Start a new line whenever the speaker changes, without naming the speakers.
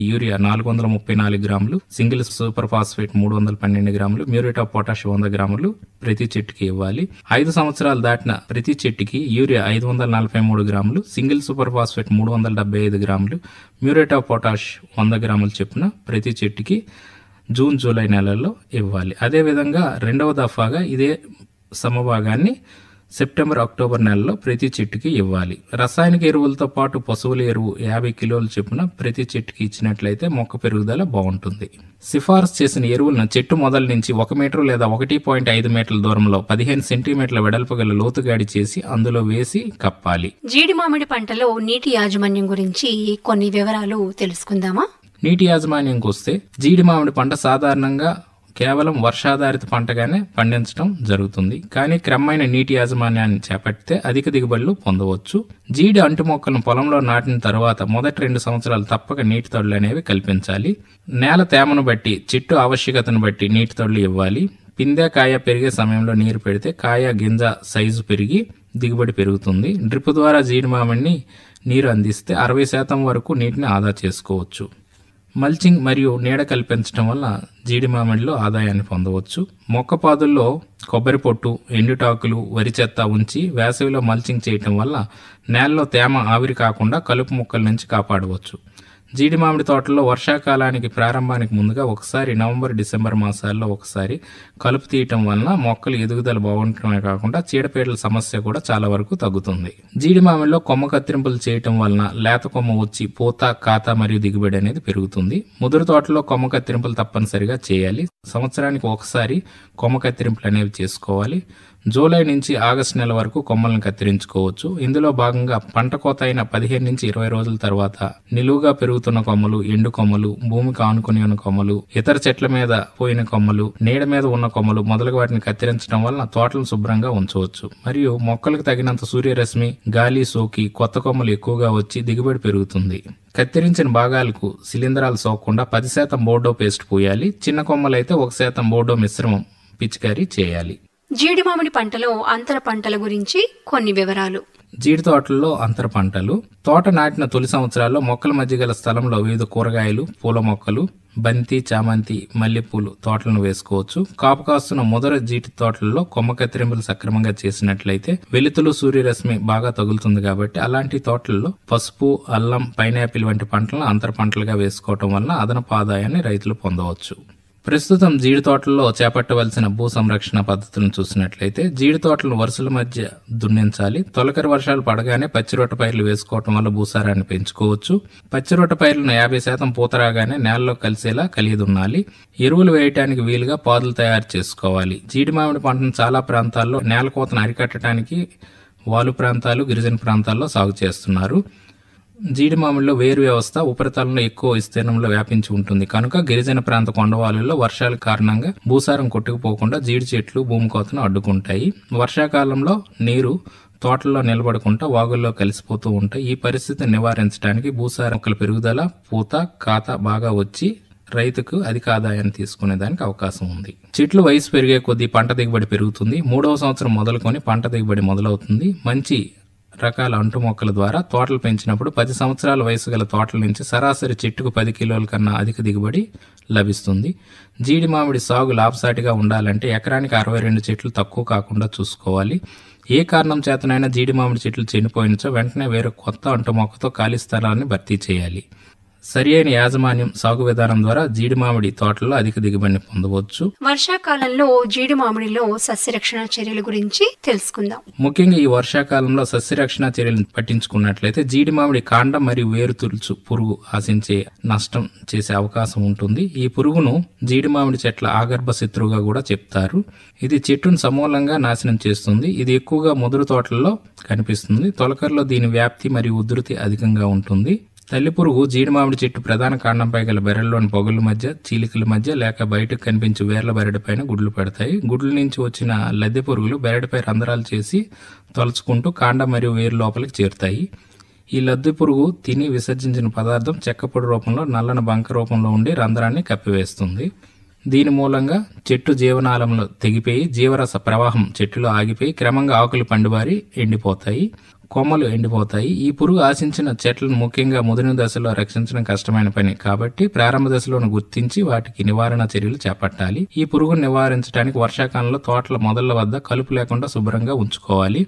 Urea 434 గ్రాములు, single super phosphate 312 గ్రాములు, muriate of potash 100 గ్రాములు ప్రతి చెట్టుకి ఇవ్వాలి. 5 సంవత్సరాలు దాటిన ప్రతి చెట్టుకి యూరియా 543 గ్రాములు, సింగిల్ సూపర్ ఫాస్ఫేట్ 375 గ్రాములు, మ్యూరేట్ ఆఫ్ పొటాష్ 100 గ్రాములు చొప్పున ప్రతి చెట్టుకి జూన్ జూలై నెలల్లో ఇవ్వాలి. అదేవిధంగా రెండవ దఫాగా ఇదే సమభాగాన్ని సెప్టెంబర్ అక్టోబర్ నెలలో ప్రతి చెట్టుకి ఇవ్వాలి. రసాయనిక ఎరువులతో పాటు పశువుల ఎరువు 50 కిలోల చొప్పున ప్రతి చెట్టుకి ఇచ్చినట్లయితే మొక్క పెరుగుదల బాగుంటుంది. సిఫారసు చేసిన ఎరువులను చెట్టు మొదల నుంచి 1 మీటర్ లేదా 1.5 మీటర్ల దూరంలో 15 సెంటీమీటర్ల వెడల్పు గల లోతుగాడి చేసి అందులో వేసి కప్పాలి.
జీడి మామిడి పంటలో నీటి యాజమాన్యం గురించి కొన్ని వివరాలు తెలుసుకుందామా?
నీటి యాజమాన్యంకి వస్తే జీడి మామిడి పంట సాధారణంగా కేవలం వర్షాధారిత పంటగానే పండించడం జరుగుతుంది. కానీ క్రమమైన నీటి యాజమాన్యాన్ని చేపడితే అధిక దిగుబడులు పొందవచ్చు. జీడి అంటు మొక్కలను పొలంలో నాటిన తర్వాత మొదటి 2 సంవత్సరాలు తప్పక నీటి తడులు అనేవి కల్పించాలి. నేల తేమను బట్టి, చెట్టు ఆవశ్యకతను బట్టి నీటి తడులు ఇవ్వాలి. పిందె కాయ పెరిగే సమయంలో నీరు పెడితే కాయ గింజ సైజు పెరిగి దిగుబడి పెరుగుతుంది. డ్రిప్ ద్వారా జీడి మామిడిని నీరు అందిస్తే 60% వరకు నీటిని ఆదా చేసుకోవచ్చు. మల్చింగ్ మరియు నీడ కల్పించడం వల్ల జీడి మామిడిలో ఆదాయాన్ని పొందవచ్చు. మొక్క పాదుల్లో కొబ్బరి పొట్టు, ఎండుటాకులు, వరి చెత్త ఉంచి వేసవిలో మల్చింగ్ చేయటం వల్ల నేలలో తేమ ఆవిరి కాకుండా కలుపు మొక్కల నుంచి కాపాడవచ్చు. జీడి మామిడి తోటల్లో వర్షాకాలానికి ప్రారంభానికి ముందుగా ఒకసారి నవంబర్ డిసెంబర్ మాసాల్లో ఒకసారి కలుపు తీయటం వలన మొక్కలు ఎదుగుదల బాగుండటమే కాకుండా చీడపీడల సమస్య కూడా చాలా వరకు తగ్గుతుంది. జీడి మామిడిలో కొమ్మ కత్తిరింపులు చేయటం వలన లేత కొమ్మ వచ్చి పూత, కాత మరియు దిగుబడి అనేది పెరుగుతుంది. ముదురు తోటలో కొమ్మ కత్తిరింపులు తప్పనిసరిగా చేయాలి. సంవత్సరానికి ఒకసారి కొమ్మ కత్తిరింపులు అనేవి చేసుకోవాలి. జూలై నుంచి ఆగస్టు నెల వరకు కొమ్మలను కత్తిరించుకోవచ్చు. ఇందులో భాగంగా పంట కోత అయిన 15 నుంచి 20 రోజుల తర్వాత నిలువుగా పెరుగుతున్న కొమ్మలు, ఎండు కొమ్మలు, భూమికి ఆనుకుని ఉన్న కొమ్మలు, ఇతర చెట్ల మీద పోయిన కొమ్మలు, నీడ మీద ఉన్న కొమ్మలు మొదలగు వాటిని కత్తిరించడం వలన తోటలను శుభ్రంగా ఉంచవచ్చు. మరియు మొక్కలకు తగినంత సూర్యరశ్మి, గాలి సోకి కొత్త కొమ్మలు ఎక్కువగా వచ్చి దిగుబడి పెరుగుతుంది. కత్తిరించిన భాగాలకు శిలీంధ్రాలు సోకకుండా 10% బోర్డో పేస్ట్ పూయాలి. చిన్న కొమ్మలైతే 1% బోర్డో మిశ్రమం పిచికారీ చేయాలి.
జీడి మామిడి పంటలో అంతర పంటల గురించి కొన్ని వివరాలు.
జీడి తోటల్లో అంతర పంటలు. తోట నాటిన తొలి సంవత్సరాల్లో మొక్కల మధ్య గల స్థలంలో వివిధ కూరగాయలు, పూల మొక్కలు, బంతి, చామంతి, మల్లెపూలు తోటలను వేసుకోవచ్చు. కాపు కాస్తున్న మొదటి జీడి తోటలలో కొమ్మ కత్తిరింపులు సక్రమంగా చేసినట్లయితే వెలుతురు, సూర్యరశ్మి బాగా తగులుతుంది కాబట్టి అలాంటి తోటల్లో పసుపు, అల్లం, పైనాపిల్ వంటి పంటలను అంతర పంటలుగా వేసుకోవటం వలన అదనపు ఆదాయాన్ని రైతులు పొందవచ్చు. ప్రస్తుతం జీడి తోటల్లో చేపట్టవలసిన భూ సంరక్షణ పద్ధతులను చూసినట్లయితే జీడి తోటలను వరుసల మధ్య దున్నించాలి. తొలకరి వర్షాలు పడగానే పచ్చిరొట్ట పైర్లు వేసుకోవటం వల్ల భూసారాన్ని పెంచుకోవచ్చు. పచ్చిరొట్ట పైర్లను 50% పూత రాగానే నేలలో కలిసేలా కలియదున్నాలి. ఎరువులు వేయటానికి వీలుగా పాదులు తయారు చేసుకోవాలి. జీడి మామిడి పంటను చాలా ప్రాంతాల్లో నేల కోతను అరికట్టడానికి వాలు ప్రాంతాలు, గిరిజన ప్రాంతాల్లో సాగు చేస్తున్నారు. జీడి మామిడిలో వేరు వ్యవస్థ ఉపరితలంలో ఎక్కువ విస్తీర్ణంలో వ్యాపించి ఉంటుంది కనుక గిరిజన ప్రాంత కొండవాళ్ళలో వర్షాల కారణంగా భూసారం కొట్టుకుపోకుండా జీడి చెట్లు భూమి కోతను అడ్డుకుంటాయి. వర్షాకాలంలో నీరు తోటల్లో నిలబడకుండా వాగుల్లో కలిసిపోతూ ఉంటాయి. ఈ పరిస్థితిని నివారించడానికి భూసారం మొక్కల పెరుగుదల, పూత, కాత బాగా వచ్చి రైతుకు అధిక ఆదాయాన్ని తీసుకునేదానికి అవకాశం ఉంది. చెట్లు వయసు పెరిగే కొద్దీ పంట దిగుబడి పెరుగుతుంది. 3వ సంవత్సరం మొదలుకొని పంట దిగుబడి మొదలవుతుంది. మంచి రకాల అంటు మొక్కల ద్వారా తోటలు పెంచినప్పుడు 10 సంవత్సరాల వయసు గల తోటల నుంచి సరాసరి చెట్టుకు 10 కిలోల కన్నా అధిక దిగుబడి లభిస్తుంది. జీడి మామిడి సాగు లాభసాటిగా ఉండాలంటే ఎకరానికి 62 చెట్లు తక్కువ కాకుండా చూసుకోవాలి. ఏ కారణం చేతనైనా జీడి మామిడి చెట్లు చనిపోయినచో వెంటనే వేరే కొత్త అంటు మొక్కతో ఖాళీ స్థలాన్ని భర్తీ చేయాలి. సరి అయిన యాజమాన్యం, సాగు విధానం ద్వారా జీడి మామిడి తోటల్లో అధిక దిగుబడిని పొందవచ్చు.
వర్షాకాలంలో జీడి మామిడిలో సస్యరక్షణ చర్యల గురించి తెలుసుకుందాం.
ముఖ్యంగా ఈ వర్షాకాలంలో సస్యరక్షణ చర్యలను పట్టించుకున్నట్లయితే జీడి మామిడి కాండం మరియు వేరు తులుచు పురుగు ఆశించే నష్టం చేసే అవకాశం ఉంటుంది. ఈ పురుగును జీడి మామిడి చెట్ల ఆగర్భ శత్రువుగా కూడా చెప్తారు. ఇది చెట్టును సమూలంగా నాశనం చేస్తుంది. ఇది ఎక్కువగా ముదురు తోటల్లో కనిపిస్తుంది. తొలకరిలో దీని వ్యాప్తి మరియు ఉధృతి అధికంగా ఉంటుంది. తల్లి పురుగు జీడి మామిడి చెట్టు ప్రధాన కాండంపై గల బెరల్లోని పొగల మధ్య, చీలికల మధ్య లేక బయటకు కనిపించే వేర్ల బెరడిపైన గుడ్లు పెడతాయి. గుడ్ల నుంచి వచ్చిన లద్దె పురుగులు బెరడిపై రంధ్రాలు చేసి తొలచుకుంటూ కాండం మరియు వేరు లోపలికి చేరుతాయి. ఈ లద్దె పురుగు తిని విసర్జించిన పదార్థం చెక్కపొడి రూపంలో నల్లని బంక రూపంలో ఉండి రంధ్రాన్ని కప్పివేస్తుంది. దీని మూలంగా చెట్టు జీవనాళంలో తెగిపోయి జీవరస ప్రవాహం చెట్టులో ఆగిపోయి క్రమంగా ఆకులు పండిబారి ఎండిపోతాయి. కొమ్మలు ఎండిపోతాయి. ఈ పురుగు ఆశించిన చెట్లను ముఖ్యంగా ముదిరిన దశలో రక్షించడం కష్టమైన పని కాబట్టి ప్రారంభ దశలోను గుర్తించి వాటికి నివారణ చర్యలు చేపట్టాలి. ఈ పురుగును నివారించడానికి వర్షాకాలంలో తోటల మొదళ్ల వద్ద కలుపు లేకుండా శుభ్రంగా ఉంచుకోవాలి.